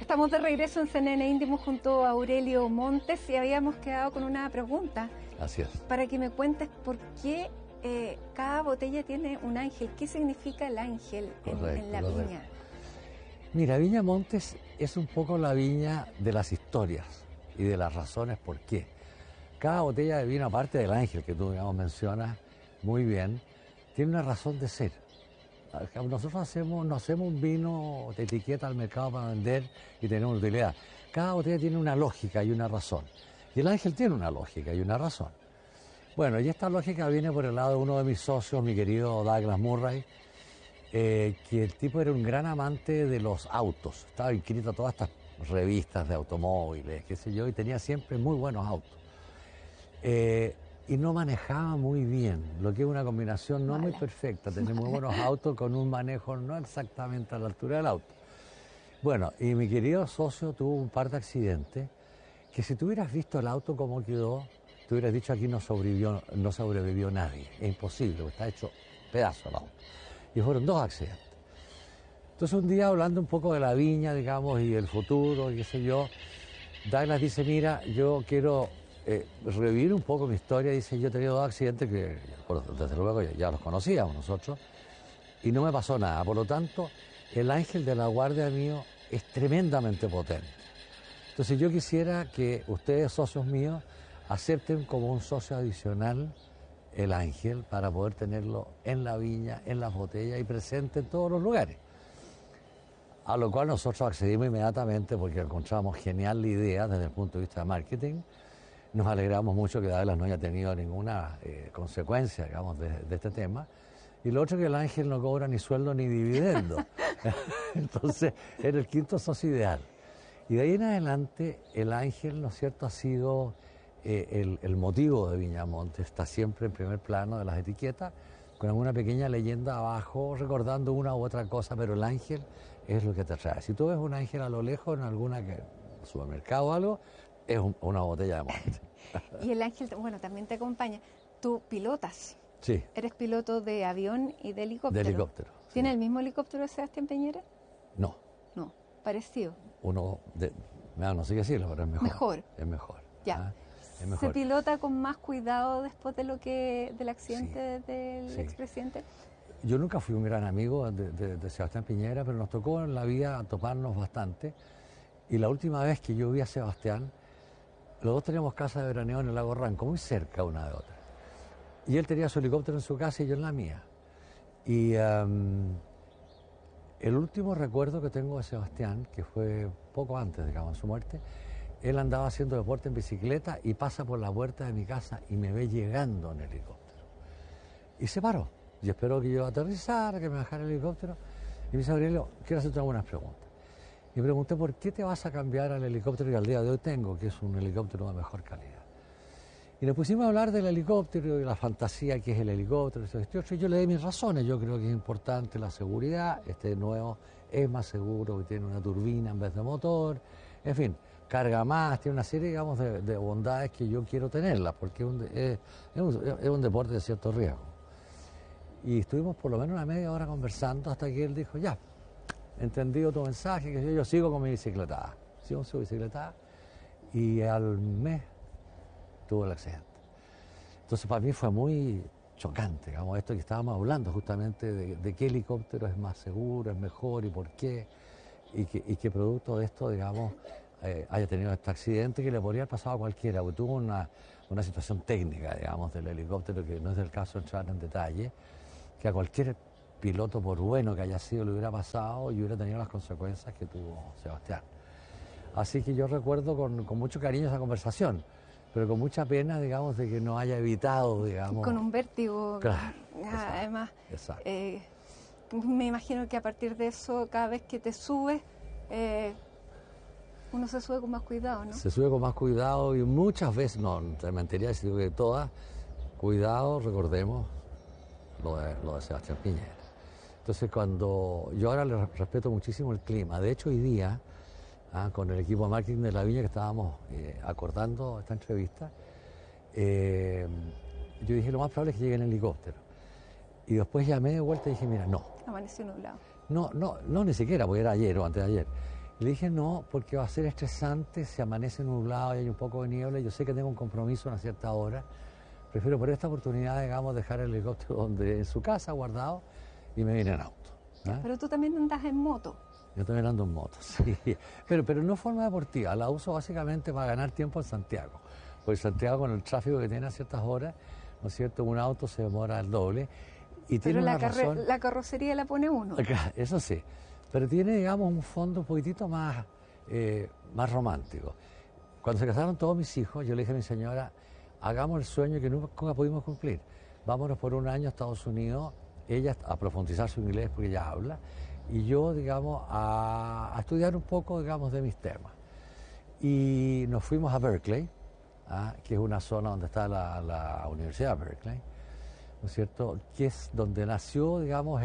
Estamos de regreso en CNN Íntimo junto a Aurelio Montes y habíamos quedado con una pregunta. Así es. Para que me cuentes por qué cada botella tiene un ángel. ¿Qué significa el ángel en la viña? Mira, Viña Montes es un poco la viña de las historias y de las razones por qué. Cada botella de vino, aparte del ángel que tú, digamos, mencionas muy bien, tiene una razón de ser. Nosotros no hacemos un vino de etiqueta al mercado para vender y tener una utilidad. Cada botella tiene una lógica y una razón. Y el ángel tiene una lógica y una razón. Bueno, y esta lógica viene por el lado de uno de mis socios, mi querido Douglas Murray, que el tipo era un gran amante de los autos. Estaba inscrito a todas estas revistas de automóviles, qué sé yo, y tenía siempre muy buenos autos. Y no manejaba muy bien, lo que es una combinación no muy perfecta, tener muy buenos autos con un manejo no exactamente a la altura del auto. Bueno, y mi querido socio tuvo un par de accidentes que si tú hubieras visto el auto cómo quedó, tú hubieras dicho aquí no sobrevivió nadie, es imposible, porque está hecho pedazo el auto. Y fueron 2 accidentes. Entonces un día hablando un poco de la viña, digamos, y el futuro, y qué sé yo, Douglas dice, mira, yo quiero revivir un poco mi historia. Dice, yo he tenido 2 accidentes que, bueno, desde luego ya los conocíamos nosotros, y no me pasó nada. Por lo tanto, el ángel de la guardia mío es tremendamente potente. Entonces yo quisiera que ustedes, socios míos, acepten como un socio adicional el ángel para poder tenerlo en la viña, en las botellas y presente en todos los lugares. A lo cual nosotros accedimos inmediatamente porque encontramos genial la idea desde el punto de vista de marketing. Nos alegramos mucho que Douglas no haya tenido ninguna consecuencia, digamos, de este tema. Y lo otro es que el ángel no cobra ni sueldo ni dividendo. Entonces, era el quinto socio ideal. Y de ahí en adelante, el ángel, ¿no es cierto?, ha sido el motivo de Viña Montes. Está siempre en primer plano de las etiquetas, con alguna pequeña leyenda abajo, recordando una u otra cosa, pero el ángel es lo que te atrae. Si tú ves un ángel a lo lejos en alguna supermercado o algo, es una botella de Montes. Y el ángel, bueno, también te acompaña. Tú pilotas. Sí. ¿Eres piloto de avión y de helicóptero? De helicóptero. ¿Tiene el mismo helicóptero de Sebastián Piñera? No. No, parecido. No sé qué decirlo, pero es mejor. Mejor. Es mejor. Ya. Es mejor. ¿Se pilota con más cuidado después de del accidente del expresidente? Yo nunca fui un gran amigo de Sebastián Piñera, pero nos tocó en la vida toparnos bastante. Y la última vez que yo vi a Sebastián, los dos teníamos casa de veraneo en el lago Ranco, muy cerca una de otra. Y él tenía su helicóptero en su casa y yo en la mía. Y el último recuerdo que tengo de Sebastián, que fue poco antes, digamos, de su muerte, él andaba haciendo deporte en bicicleta y pasa por la puerta de mi casa y me ve llegando en helicóptero. Y se paró. Y esperó que yo aterrizara, que me bajara el helicóptero. Y me dice, Aurelio, quiero hacerte algunas preguntas. Y pregunté, ¿por qué te vas a cambiar al helicóptero que al día de hoy tengo, que es un helicóptero de mejor calidad? Y nos pusimos a hablar del helicóptero y la fantasía que es el helicóptero. Y yo le di mis razones. Yo creo que es importante la seguridad. Este nuevo es más seguro, que tiene una turbina en vez de motor. En fin, carga más, tiene una serie, digamos, de bondades que yo quiero tenerlas, porque es un deporte de cierto riesgo. Y estuvimos por lo menos una media hora conversando hasta que él dijo, ya, entendido tu mensaje, que yo sigo con mi bicicleta. Sigo con su bicicleta y al mes tuvo el accidente. Entonces para mí fue muy chocante, digamos, esto que estábamos hablando justamente de qué helicóptero es más seguro, es mejor y por qué, y que producto de esto, digamos, haya tenido este accidente que le podría haber pasado a cualquiera, porque tuvo una situación técnica, digamos, del helicóptero que no es del caso entrar en detalle, que a cualquier piloto, por bueno que haya sido, le hubiera pasado y hubiera tenido las consecuencias que tuvo Sebastián. Así que yo recuerdo con mucho cariño esa conversación, pero con mucha pena, digamos, de que no haya evitado, digamos... Con un vértigo. Claro. Además, exacto. Me imagino que a partir de eso, cada vez que te subes, uno se sube con más cuidado, ¿no? Se sube con más cuidado y muchas veces, no, te mentiría si digo que todas, cuidado, recordemos lo de Sebastián Piñera. Entonces, cuando yo ahora le respeto muchísimo el clima, de hecho hoy día, con el equipo de marketing de La Viña que estábamos acordando esta entrevista, yo dije lo más probable es que llegue en helicóptero. Y después llamé de vuelta y dije, mira, no. Amaneció nublado. No, ni siquiera, porque era ayer o antes de ayer. Le dije no, porque va a ser estresante, se amanece nublado y hay un poco de niebla, yo sé que tengo un compromiso a una cierta hora, prefiero por esta oportunidad, digamos, dejar el helicóptero en su casa guardado y me vine en auto. ¿Eh? Pero tú también andas en moto. Yo también ando en moto, sí, pero no de forma deportiva, la uso básicamente para ganar tiempo en Santiago, porque Santiago con el tráfico que tiene a ciertas horas, ¿no es cierto?, un auto se demora el doble. Y pero tiene una razón, la carrocería la pone uno. Eso sí, pero tiene, digamos, un fondo un poquitito más romántico. Cuando se casaron todos mis hijos, yo le dije a mi señora, hagamos el sueño que nunca pudimos cumplir. Vámonos por un año a Estados Unidos, ella a profundizar su inglés porque ella habla, y yo, digamos, a estudiar un poco, digamos, de mis temas. Y nos fuimos a Berkeley, que es una zona donde está la Universidad de Berkeley, ¿no es cierto?, que es donde nació, digamos,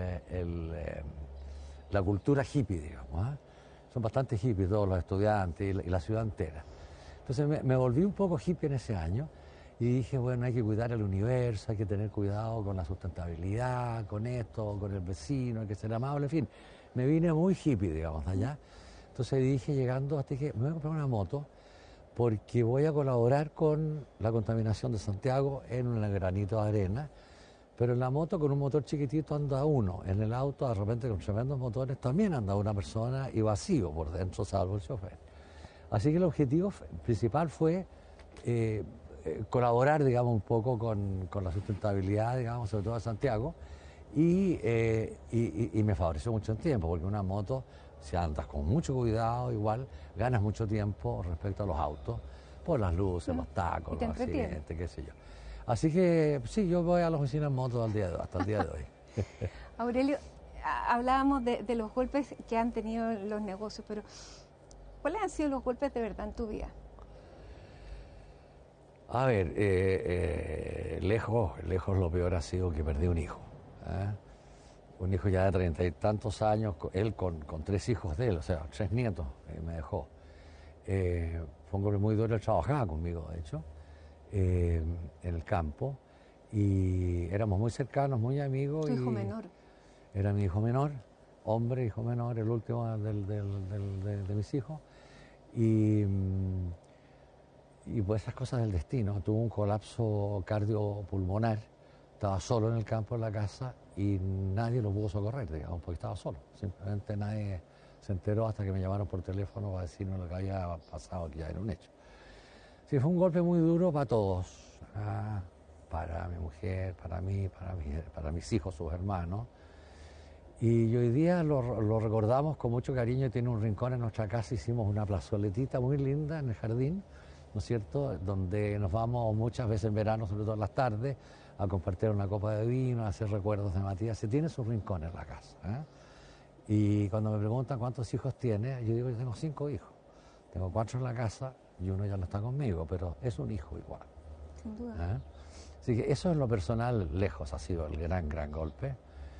la cultura hippie, digamos. Son bastante hippies todos los estudiantes y la ciudad entera. Entonces me volví un poco hippie en ese año y dije, bueno, hay que cuidar el universo, hay que tener cuidado con la sustentabilidad, con esto, con el vecino, hay que ser amable, en fin. Me vine muy hippie, digamos, de allá. Entonces dije, llegando, hasta que me voy a comprar una moto porque voy a colaborar con la contaminación de Santiago en un granito de arena, pero en la moto con un motor chiquitito anda uno, en el auto de repente con tremendos motores también anda una persona y vacío por dentro, salvo el chofer. Así que el objetivo principal fue colaborar, digamos, un poco con la sustentabilidad, digamos, sobre todo de Santiago, y me favoreció mucho el tiempo, porque una moto, si andas con mucho cuidado, igual ganas mucho tiempo respecto a los autos, por las luces, los tacos, los accidentes, qué sé yo. Así que sí, yo voy a la oficina en moto hasta el día de hoy. Aurelio, hablábamos de los golpes que han tenido los negocios, pero ¿cuáles han sido los golpes de verdad en tu vida? A ver, lejos lo peor ha sido que perdí un hijo. Un hijo ya de 30 y tantos años, él con 3 hijos de él, o sea, 3 nietos, me dejó. Fue un golpe muy duro, él trabajaba conmigo, de hecho, en el campo, y éramos muy cercanos, muy amigos. ¿Tu hijo menor? Era mi hijo menor, hombre, hijo menor, el último de mis hijos, y pues esas cosas del destino. Tuvo un colapso cardiopulmonar, estaba solo en el campo, en la casa, y nadie lo pudo socorrer, digamos, porque estaba solo. Simplemente nadie se enteró hasta que me llamaron por teléfono para decirme lo que había pasado, que ya era un hecho. Sí, fue un golpe muy duro para todos, para mi mujer, para mí, para mis hijos, sus hermanos. Y hoy día lo recordamos con mucho cariño, tiene un rincón en nuestra casa, hicimos una plazoletita muy linda en el jardín, ¿no es cierto?, donde nos vamos muchas veces en verano, sobre todo en las tardes, a compartir una copa de vino, a hacer recuerdos de Matías. Se tiene su rincón en la casa. Y cuando me preguntan cuántos hijos tiene, yo digo, yo tengo 5 hijos. Tengo 4 en la casa y uno ya no está conmigo, pero es un hijo igual. Sin duda. Así que eso en lo personal, lejos, ha sido el gran golpe.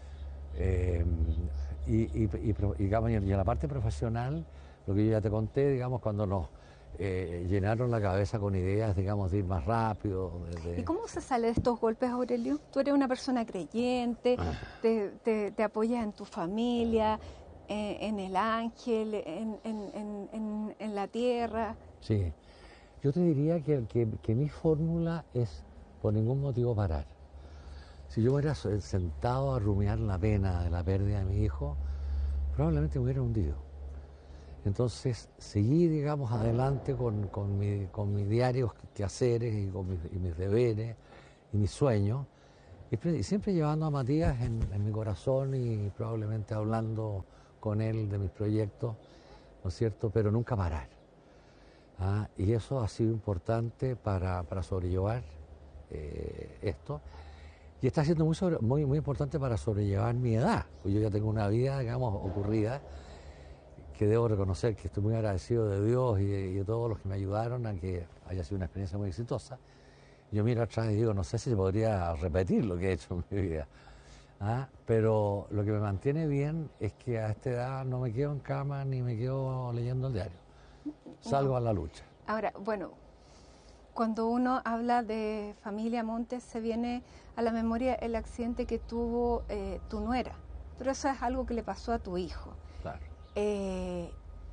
Digamos, y en la parte profesional, lo que yo ya te conté, digamos, cuando nos llenaron la cabeza con ideas, digamos, de ir más rápido. ¿Y cómo se sale de estos golpes, Aurelio? Tú eres una persona creyente, te apoyas en tu familia, en el ángel, en la tierra. Sí, yo te diría que mi fórmula es por ningún motivo parar. Si yo me hubiera sentado a rumiar la pena de la pérdida de mi hijo, probablemente me hubiera hundido. Entonces seguí, digamos, adelante con mis diarios quehaceres y mis deberes y mis sueños, y siempre llevando a Matías en mi corazón y probablemente hablando con él de mis proyectos, ¿no es cierto?, pero nunca parar. Y eso ha sido importante para sobrellevar esto. Y está siendo muy importante para sobrellevar mi edad, pues yo ya tengo una vida, digamos, ocurrida, que debo reconocer que estoy muy agradecido de Dios y de todos los que me ayudaron a que haya sido una experiencia muy exitosa. Yo miro atrás y digo, no sé si se podría repetir lo que he hecho en mi vida. Pero lo que me mantiene bien es que a esta edad no me quedo en cama ni me quedo leyendo el diario. Salgo a la lucha. Ahora, bueno, cuando uno habla de familia Montes, se viene a la memoria el accidente que tuvo tu nuera, pero eso es algo que le pasó a tu hijo. Claro.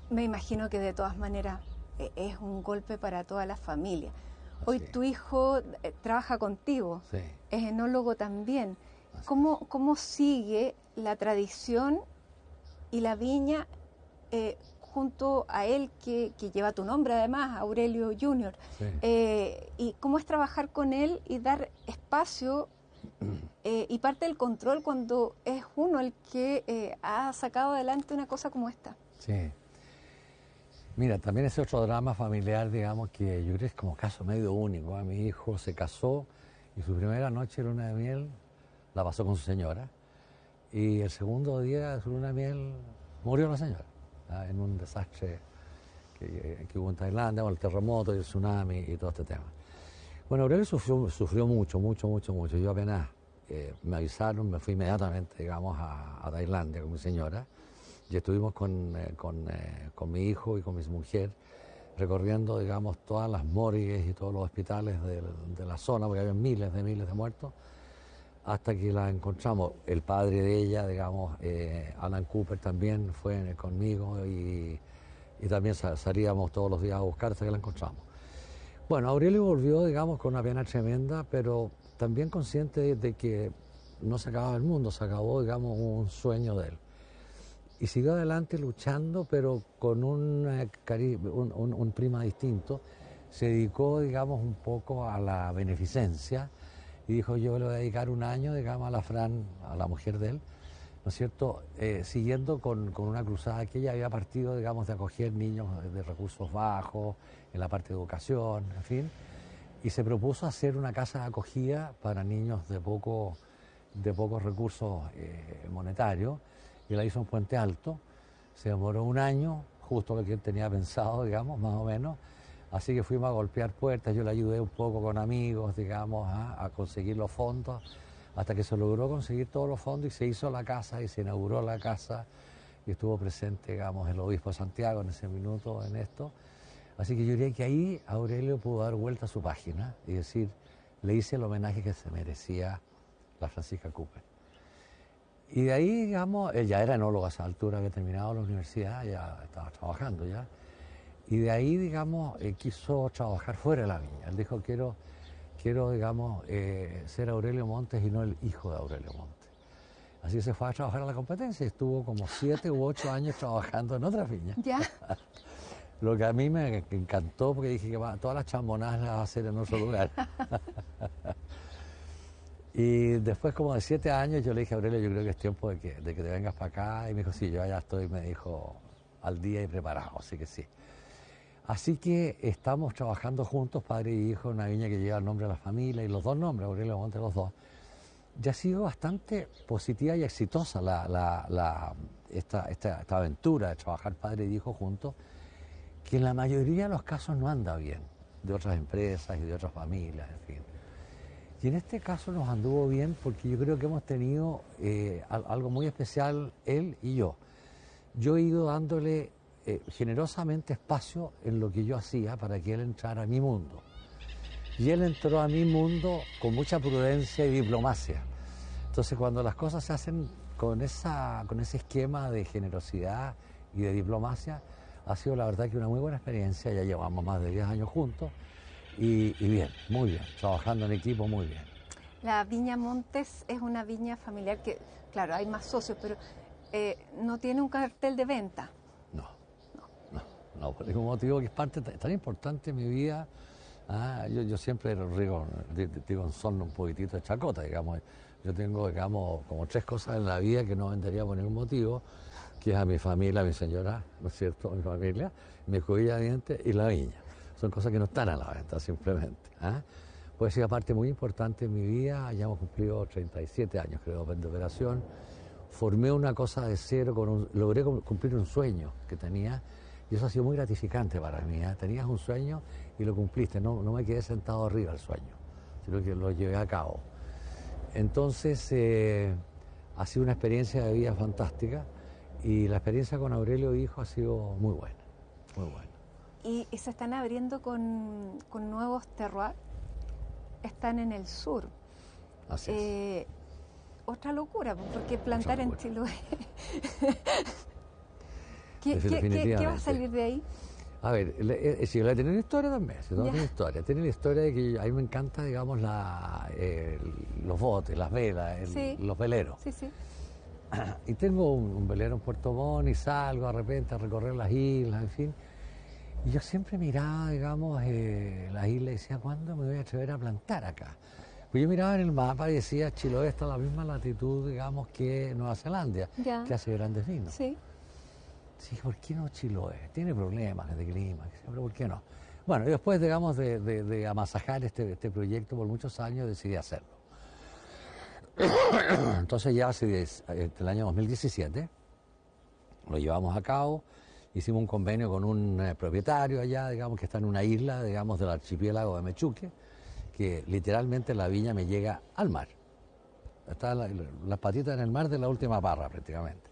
Me imagino que de todas maneras es un golpe para toda la familia. Hoy tu hijo trabaja contigo, Sí. es enólogo también. ¿Cómo sigue la tradición y la viña junto a él, que lleva tu nombre además, Aurelio Junior? Sí. ¿Y cómo es trabajar con él y dar espacio y parte del control cuando es uno el que ha sacado adelante una cosa como esta? Sí. Mira, también ese otro drama familiar, digamos, que yo creo que es como caso medio único. Mi hijo se casó y su primera noche de luna de miel la pasó con su señora. Y el segundo día de su luna de miel murió la señora, en un desastre que hubo en Tailandia, con el terremoto y el tsunami y todo este tema. Bueno, Aurelio sufrió mucho. Yo apenas me avisaron, me fui inmediatamente, digamos, a Tailandia con mi señora. Y estuvimos con mi hijo y con mi mujer recorriendo, digamos, todas las morgues y todos los hospitales de la zona, porque había miles de muertos, hasta que la encontramos. El padre de ella, digamos, Alan Cooper, también fue conmigo y también salíamos todos los días a buscar hasta que la encontramos. Bueno, Aurelio volvió, digamos, con una pena tremenda, pero también consciente de que no se acababa el mundo, se acabó, digamos, un sueño de él. Y siguió adelante luchando, pero con un prima distinto. Se dedicó, digamos, un poco a la beneficencia y dijo: yo le voy a dedicar un año, digamos, a la Fran, a la mujer de él, ¿no es cierto?, siguiendo con una cruzada que ella había partido, digamos, de acoger niños de recursos bajos, en la parte de educación, en fin, y se propuso hacer una casa de acogida para niños de pocos recursos monetarios, y la hizo en Puente Alto. Se demoró un año, justo lo que él tenía pensado, digamos, más o menos. Así que fuimos a golpear puertas, yo le ayudé un poco con amigos, digamos, a conseguir los fondos, hasta que se logró conseguir todos los fondos y se hizo la casa y se inauguró la casa, y estuvo presente, digamos, el obispo de Santiago en ese minuto en esto. Así que yo diría que ahí Aurelio pudo dar vuelta a su página y decir: le hice el homenaje que se merecía la Francisca Cooper. Y de ahí, digamos, él ya era enólogo a esa altura, había terminado la universidad, ya estaba trabajando ya. Y de ahí, digamos, quiso trabajar fuera de la viña. Él dijo: quiero digamos, ser Aurelio Montes y no el hijo de Aurelio Montes. Así que se fue a trabajar a la competencia y estuvo como 7 u 8 años trabajando en otras viñas. ¿Ya? Lo que a mí me encantó, porque dije que todas las chambonadas las va a hacer en otro lugar. Y después, como de 7 años, yo le dije: Aurelio, yo creo que es tiempo de que te vengas para acá. Y me dijo: sí, yo ya estoy, me dijo, al día y preparado, así que sí. Así que estamos trabajando juntos, padre y hijo, en una viña que lleva el nombre de la familia y los dos nombres, Aurelio Montes, los dos. Ya ha sido bastante positiva y exitosa esta aventura de trabajar padre y hijo juntos, que en la mayoría de los casos no anda bien, de otras empresas y de otras familias, en fin. Y en este caso nos anduvo bien porque yo creo que hemos tenido algo muy especial, él y yo. Yo he ido dándole generosamente espacio en lo que yo hacía para que él entrara a mi mundo. Y él entró a mi mundo con mucha prudencia y diplomacia. Entonces, cuando las cosas se hacen con ese esquema de generosidad y de diplomacia, ha sido la verdad que una muy buena experiencia. Ya llevamos más de 10 años juntos y bien, muy bien, trabajando en equipo muy bien. La Viña Montes es una viña familiar que, claro, hay más socios, pero no tiene un cartel de venta. No, por ningún motivo, que es parte tan importante en mi vida. Yo siempre digo en son un poquitito de chacota, digamos. Yo tengo, digamos, como 3 cosas en la vida que no vendería por ningún motivo, que es a mi familia, a mi señora, ¿no es cierto?, mi familia, mi escobilla de dientes y la viña. Son cosas que no están a la venta, simplemente. Puede ser parte muy importante en mi vida. Ya hemos cumplido 37 años, creo, de operación. Formé una cosa de cero, logré cumplir un sueño que tenía, y eso ha sido muy gratificante para mí. Tenías un sueño y lo cumpliste, no me quedé sentado arriba del sueño, sino que lo llevé a cabo. Entonces, ha sido una experiencia de vida fantástica, y la experiencia con Aurelio hijo ha sido muy buena, muy buena. Y se están abriendo con nuevos terroirs, están en el sur. Así es. Otra locura, porque plantar en Chiloé. ¿Qué va a salir de ahí? A ver, Chiloé tiene una historia también, tiene una historia. Tiene la historia de que a mí me encanta, digamos, los botes, las velas, los veleros. Sí, sí. Y tengo un velero en Puerto Montt y salgo de repente a recorrer las islas, en fin. Y yo siempre miraba, digamos, las islas y decía, ¿cuándo me voy a atrever a plantar acá? Pues yo miraba en el mapa y decía, Chiloé está a la misma latitud, digamos, que Nueva Zelanda, que hace grandes vinos. Sí. Sí, ¿por qué no Chiloé? Tiene problemas de clima, pero ¿por qué no? Bueno, y después, digamos, de amasajar este proyecto por muchos años, decidí hacerlo. Entonces ya el año 2017 lo llevamos a cabo, hicimos un convenio con un propietario allá, digamos, que está en una isla, digamos, del archipiélago de Mechuque, que literalmente la viña me llega al mar. Está las patitas en el mar de la última parra, prácticamente.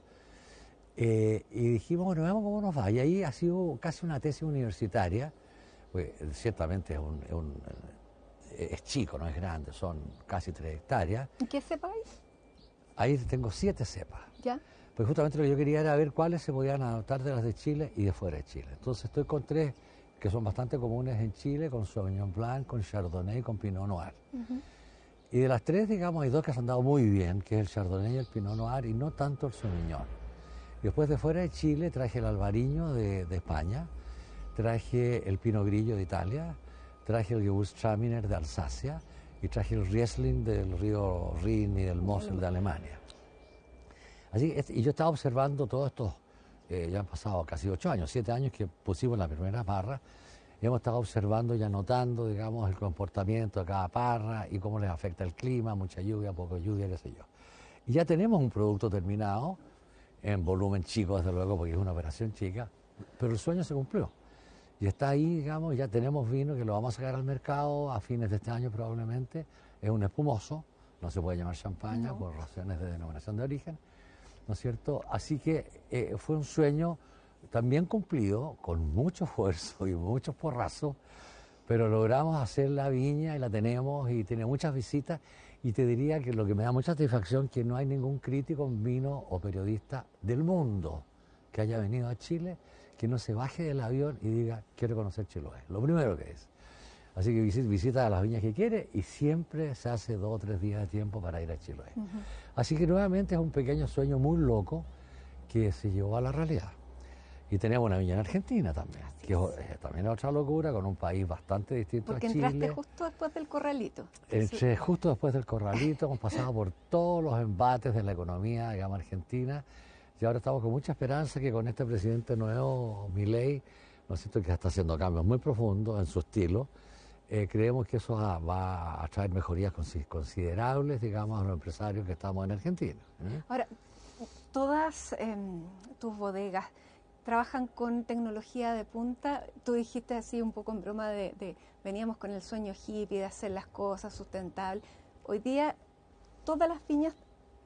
Y dijimos, bueno, veamos cómo nos va. Y ahí ha sido casi una tesis universitaria, pues ciertamente es chico, no es grande, son casi 3 hectáreas. ¿Y qué cepáis? Ahí tengo 7 cepas. ¿Ya? Pues justamente lo que yo quería era ver cuáles se podían adaptar de las de Chile y de fuera de Chile. Entonces estoy con 3 que son bastante comunes en Chile, con Sauvignon Blanc, con Chardonnay y con Pinot Noir. Y de las 3, digamos, hay 2 que se han dado muy bien, que es el Chardonnay y el Pinot Noir, y no tanto el Sauvignon. Y después de fuera de Chile traje el Albariño de España, traje el Pinot Grillo de Italia, traje el Gewürztraminer de Alsacia y traje el Riesling del río Rin y del Mosel de Alemania. Así, y yo estaba observando todos estos, ya han pasado casi 8 años, 7 años que pusimos la primera parra, y hemos estado observando y anotando, digamos, el comportamiento de cada parra y cómo les afecta el clima, mucha lluvia, poco lluvia, qué sé yo. Y ya tenemos un producto terminado, en volumen chico, desde luego, porque es una operación chica, pero el sueño se cumplió. Y está ahí, digamos, ya tenemos vino que lo vamos a sacar al mercado a fines de este año probablemente. Es un espumoso, no se puede llamar champaña por razones de denominación de origen, ¿no es cierto? Así que fue un sueño también cumplido, con mucho esfuerzo y muchos porrazos, pero logramos hacer la viña y la tenemos y tiene muchas visitas. Y te diría que lo que me da mucha satisfacción es que no hay ningún crítico en vino o periodista del mundo que haya venido a Chile que no se baje del avión y diga, quiero conocer Chiloé. Lo primero que es. Así que visita a las viñas que quiere y siempre se hace 2 o 3 días de tiempo para ir a Chiloé. Así que nuevamente es un pequeño sueño muy loco que se llevó a la realidad. Y tenemos una viña en Argentina también, que también es otra locura, con un país bastante distinto a Chile. Porque entraste justo después del Corralito. Entré justo después del Corralito, hemos pasado por todos los embates de la economía, digamos, argentina, y ahora estamos con mucha esperanza que con este presidente nuevo, Milei, ¿no es cierto?, que está haciendo cambios muy profundos en su estilo, creemos que eso va a traer mejorías considerables, digamos, a los empresarios que estamos en Argentina. Ahora, todas tus bodegas trabajan con tecnología de punta. Tú dijiste así un poco en broma veníamos con el sueño hippie de hacer las cosas sustentables. Hoy día todas las viñas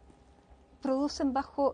producen bajo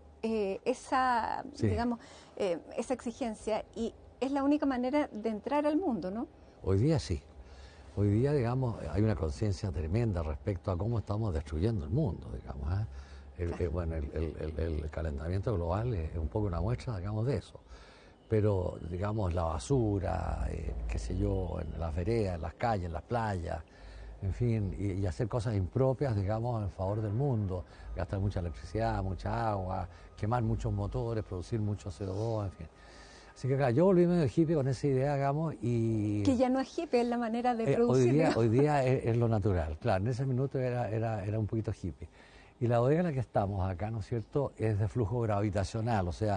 esa, digamos, esa exigencia y es la única manera de entrar al mundo, ¿no? Hoy día sí. Hoy día, digamos, hay una conciencia tremenda respecto a cómo estamos destruyendo el mundo, digamos. Bueno, el calentamiento global es un poco una muestra, digamos, de eso. Pero, digamos, la basura, qué sé yo, en las veredas, en las calles, en las playas, en fin, y hacer cosas impropias, digamos, en favor del mundo, gastar mucha electricidad, mucha agua, quemar muchos motores, producir mucho CO2, en fin. Así que, claro, yo volví medio hippie con esa idea, digamos, y... Que ya no es hippie, es la manera de producir. Hoy día es lo natural, claro, en ese minuto era un poquito hippie. Y la bodega en la que estamos acá, ¿no es cierto?, es de flujo gravitacional, o sea,